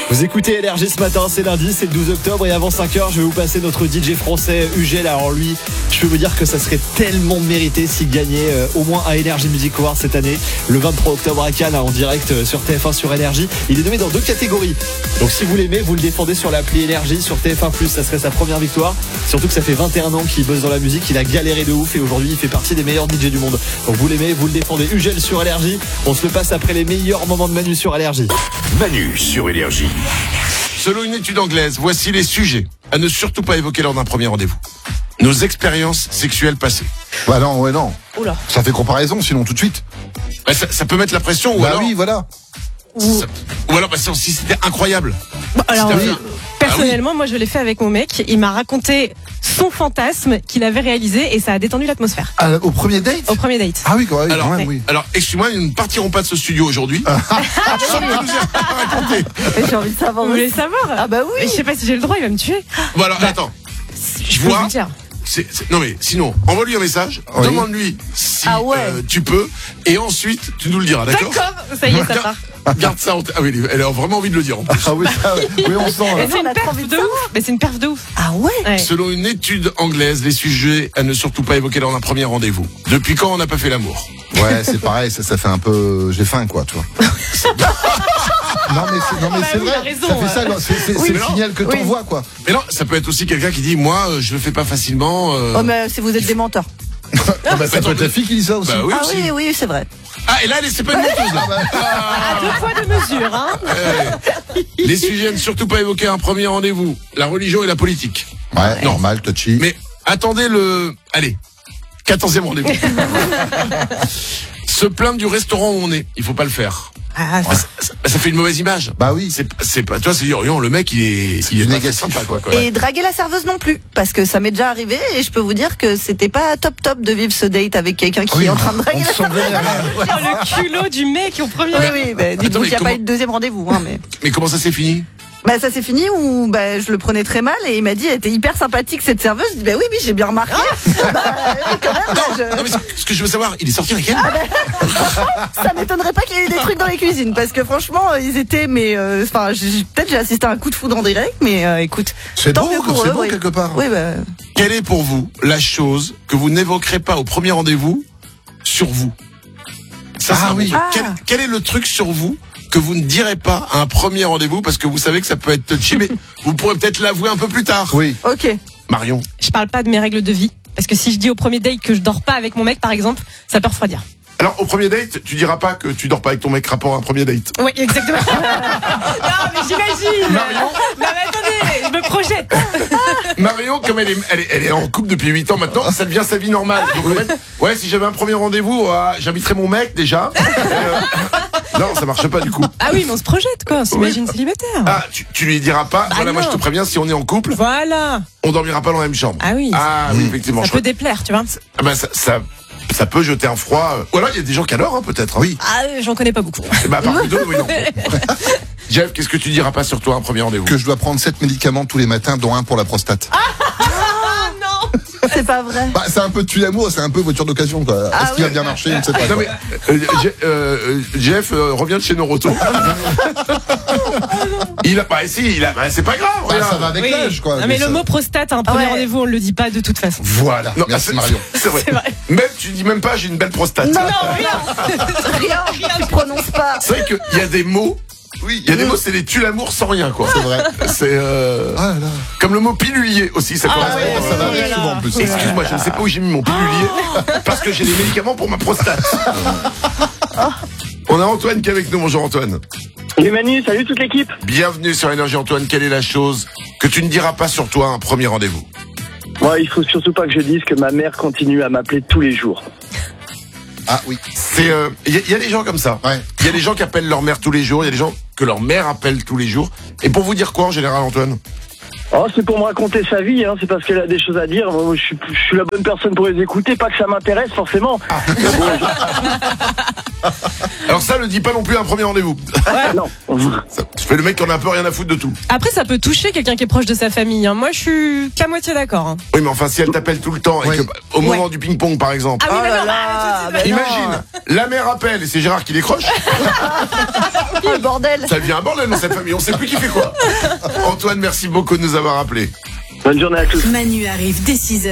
Vous écoutez Énergie ce matin, c'est lundi, c'est le 12 octobre et avant 5h, je vais vous passer notre DJ français Ugel. Alors lui, je peux vous dire que ça serait tellement mérité s'il gagnait au moins un Energy Music Award cette année, le 23 octobre à Cannes, en direct sur TF1 sur Énergie. Il est nommé dans 2 catégories. Donc si vous l'aimez, vous le défendez sur l'appli Énergie, sur TF1+, ça serait sa première victoire. Surtout que ça fait 21 ans qu'il bosse dans la musique, il a galéré de ouf et aujourd'hui il fait partie des meilleurs DJ du monde. Donc vous l'aimez, vous le défendez. Ugel sur Énergie, on se le passe après les meilleurs moments de Manu sur Énergie. Manu sur Énergie. Selon une étude anglaise, voici les sujets à ne surtout pas évoquer lors d'un premier rendez-vous. Nos expériences sexuelles passées. Bah non, ouais, non. Oula. Ça fait comparaison, sinon tout de suite. Bah, ça peut mettre la pression ou Bah alors. oui, voilà. Ou alors, si c'était incroyable. Bon, alors, C'était personnellement, moi je l'ai fait avec mon mec. Il m'a raconté son fantasme qu'il avait réalisé et ça a détendu l'atmosphère. Au premier date Au premier date. Ah oui, quand même, Alors, oui. Alors, excuse-moi, nous ne partirons pas de ce studio aujourd'hui. Sans que tu nous aies raconté. J'ai envie de savoir. Vous voulez savoir? Ah bah oui. Mais je sais pas si j'ai le droit, il va me tuer. Bon alors, attends. Je peux vois. vous le dire. Non mais sinon, envoie-lui un message, Oui. demande-lui si Ah ouais. tu peux, et ensuite tu nous le diras, d'accord? D'accord, ça y est, ça part. Garde ça en tête. Ah oui, elle a vraiment envie de le dire en plus. Ah oui, oui, on sent. Mais Là. c'est on une a trop perf envie de de ouf. Mais c'est une perf de ouf. Ah ouais. Ouais. Selon une étude anglaise, les sujets à ne surtout pas évoquer lors d'un premier rendez-vous. Depuis quand on n'a pas fait l'amour? Ouais, c'est pareil, ça fait un peu. J'ai faim, quoi, tu vois. Non mais c'est oui, vrai, il a raison, ça fait ça, c'est mais le non. signal que t'envoies, quoi. Mais non, ça peut être aussi quelqu'un qui dit, moi, je le fais pas facilement. Oh mais si vous êtes des menteurs. Ah bah, ça peut être la fille qui dit ça aussi. Bah oui, Ah aussi. oui, c'est vrai. Ah, et là, c'est pas une menteuse, là. À 2 fois de mesure, hein. Les sujets à ne surtout pas évoquer à un premier rendez-vous. La religion et la politique. Ouais, normal, touchy. Mais attendez allez, 14e rendez-vous. Se plaindre du restaurant où on est, il faut pas le faire. Ah, Ça fait une mauvaise image. Bah oui. C'est pas, toi, c'est dire, le mec, il est pas négatif. sympa, quoi. Et draguer la serveuse non plus, parce que ça m'est déjà arrivé et je peux vous dire que c'était pas top de vivre ce date avec quelqu'un qui est en train de draguer on la se sent vénère. oh, le culot du mec au premier. Oui, bah, dites-vous qu'il n'y a pas eu de deuxième rendez-vous, hein, mais. Mais comment ça s'est fini? Bah ça s'est fini où je le prenais très mal et il m'a dit elle était hyper sympathique cette serveuse. Je dis bah oui j'ai bien remarqué. Bah oui, quand même. Non, mais ce que je veux savoir, il est sorti avec elle? Ça m'étonnerait pas qu'il y ait eu des trucs dans les cuisines parce que franchement ils étaient peut-être j'ai assisté à un coup de foudre en direct mais écoute. C'est tant beau, mieux pour c'est eux, beau oui. quelque part. Oui bah. Quelle est pour vous la chose que vous n'évoquerez pas au premier rendez-vous sur vous? Ça, Ah c'est oui. un bon truc. Quel est le truc sur vous que vous ne direz pas à un premier rendez-vous parce que vous savez que ça peut être touchy, mais vous pourrez peut-être l'avouer un peu plus tard. Oui. Ok. Marion. Je parle pas de mes règles de vie. Parce que si je dis au premier date que je dors pas avec mon mec, par exemple, ça peut refroidir. Alors, au premier date, tu diras pas que tu dors pas avec ton mec rapport à un premier date. Oui, exactement. Non, mais j'imagine. Marion. Non, mais attendez, je me projette. Marion, comme elle est en couple depuis 8 ans maintenant, ça devient sa vie normale. Donc, en fait, ouais, si j'avais un premier rendez-vous, j'inviterais mon mec déjà. Non, ça marche pas du coup. Ah oui, mais on se projette, quoi. On s'imagine célibataire. Ah, tu lui diras pas, voilà, moi je non. te préviens, si on est en couple, Voilà. on dormira pas dans la même chambre. Ah oui. Ah oui, effectivement. Ça je peut crois- déplaire, tu vois. Ah bah, ça peut jeter un froid. Ou alors il y a des gens qui adorent, hein, peut-être. Oui. Ah, j'en connais pas beaucoup. Bah, par plutôt, oui, non. Jeff, qu'est-ce que tu diras pas sur toi un premier rendez-vous? Que je dois prendre 7 médicaments tous les matins, dont un pour la prostate. Ah non. C'est pas vrai. Bah, c'est un peu tue l'amour, c'est un peu voiture d'occasion, quoi. Est-ce qu'il va bien marcher? Je ne sais pas. Non mais Jeff revient de chez Noroto. C'est pas grave. Bah, regarde. ça va avec Oui. l'âge, quoi. Non, mais Ça- le mot prostate, un premier Ouais. rendez-vous, on le dit pas de toute façon. Voilà. Non, Merci c'est- Marion. C'est vrai. C'est vrai. Même tu dis même pas j'ai une belle prostate. Non, rien. rien, tu prononces pas. C'est vrai qu'il y a des mots. Oui. Il y a des mots, c'est des tue l'amour sans rien, quoi. C'est vrai. C'est Ah là. comme le mot pilulier aussi, ça correspond. ouais, Ça va oui, avec là. souvent en plus. Excuse-moi, je ne sais pas où j'ai mis mon pilulier parce que j'ai des médicaments pour ma prostate. On a Antoine qui est avec nous. Bonjour Antoine. Salut Manu, salut toute l'équipe. Bienvenue sur Énergie Antoine. Quelle est la chose que tu ne diras pas sur toi à un premier rendez-vous? Moi, il faut surtout pas que je dise que ma mère continue à m'appeler tous les jours. Ah oui. C'est il y a des gens comme ça. Ouais. Il y a des gens qui appellent leur mère tous les jours, il y a des gens que leur mère appelle tous les jours. Et pour vous dire quoi en général Antoine? Oh, c'est pour me raconter sa vie, hein. C'est parce qu'elle a des choses à dire. Moi, je suis la bonne personne pour les écouter, pas que ça m'intéresse forcément. Mais bon, Alors ça, le dis pas non plus à un premier rendez-vous. Non. Je fais le mec qui en a un peu rien à foutre de tout. Après, ça peut toucher quelqu'un qui est proche de sa famille. Hein. Moi, je suis qu'à moitié d'accord. Hein. Oui, mais enfin, si elle t'appelle tout le temps et Oui. que, au moment du ping-pong, par exemple. Ah oui, Oh bah là non, là, bah Imagine, la mère appelle et c'est Gérard qui décroche. Oh, le bordel. Ça devient un bordel dans cette famille. On sait plus qui fait quoi. Antoine, merci beaucoup de nous avoir appelés. Bonne journée à tous. Manu arrive dès 6h.